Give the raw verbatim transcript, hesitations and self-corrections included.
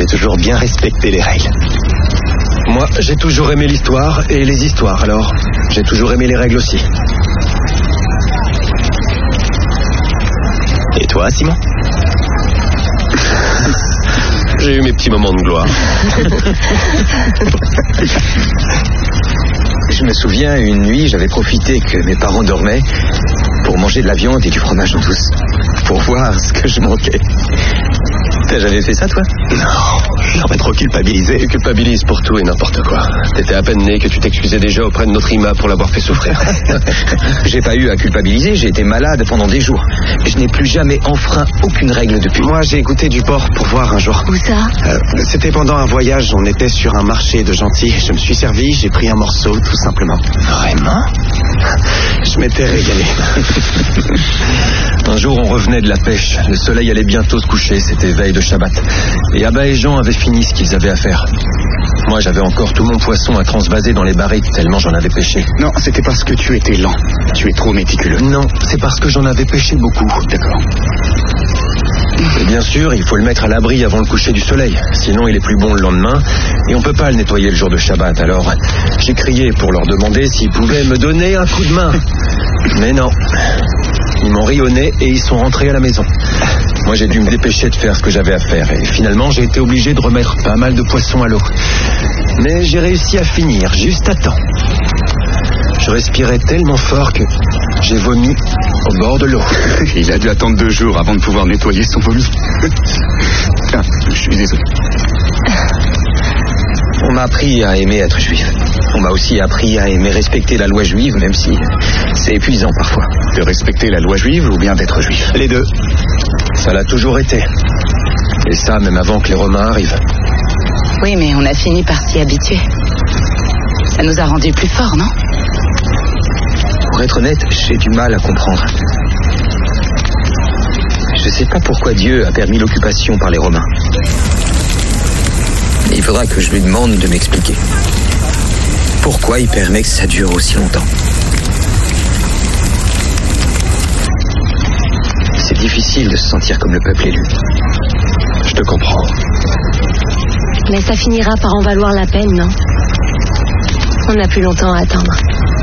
toujours bien respecté les règles. Moi, j'ai toujours aimé l'histoire et les histoires, alors j'ai toujours aimé les règles aussi. Et toi, Simon? J'ai eu mes petits moments de gloire. Je me souviens, une nuit, j'avais profité que mes parents dormaient pour manger de la viande et du fromage en douce, pour voir ce que je manquais. T'as jamais fait ça, toi? Non, non, mais trop culpabilisé. Tu culpabilises pour tout et n'importe quoi. T'étais à peine né que tu t'excusais déjà auprès de notre Ima pour l'avoir fait souffrir. J'ai pas eu à culpabiliser, j'ai été malade pendant des jours. Je n'ai plus jamais enfreint aucune règle depuis. Moi, j'ai goûté du porc pour voir un jour. Où ça? euh, C'était pendant un voyage, on était sur un marché de gentils. Je me suis servi, j'ai pris un morceau, tout simplement. Vraiment? Je m'étais régalé. Un jour, on revenait de la pêche. Le soleil allait bientôt se coucher, c'était veille de Shabbat. Et Abba et Jean avaient fini ce qu'ils avaient à faire. Moi, j'avais encore tout mon poisson à transvaser dans les barriques, tellement j'en avais pêché. Non, c'était parce que tu étais lent. Tu es trop méticuleux. Non, c'est parce que j'en avais pêché beaucoup. D'accord. Et bien sûr, il faut le mettre à l'abri avant le coucher du soleil. Sinon, il est plus bon le lendemain. Et on peut pas le nettoyer le jour de Shabbat. Alors, j'ai crié pour leur demander s'ils pouvaient me donner un coup de main. Mais non. Ils m'ont ri au nez et ils sont rentrés à la maison. Moi, j'ai dû me dépêcher de faire ce que j'avais à faire. Et finalement, j'ai été obligé de remettre pas mal de poissons à l'eau. Mais j'ai réussi à finir, juste à temps. Je respirais tellement fort que j'ai vomi au bord de l'eau. Il a dû attendre deux jours avant de pouvoir nettoyer son vomi. Ah, je suis désolé. On m'a appris à aimer être juif. On m'a aussi appris à aimer respecter la loi juive, même si c'est épuisant parfois. De respecter la loi juive ou bien d'être juif? Les deux. Ça l'a toujours été. Et ça, même avant que les Romains arrivent. Oui, mais on a fini par s'y habituer. Ça nous a rendus plus forts, non? Pour être honnête, j'ai du mal à comprendre. Je sais pas pourquoi Dieu a permis l'occupation par les Romains. Il faudra que je lui demande de m'expliquer. Pourquoi il permet que ça dure aussi longtemps? C'est difficile de se sentir comme le peuple élu. Je te comprends. Mais ça finira par en valoir la peine, non? On n'a plus longtemps à attendre.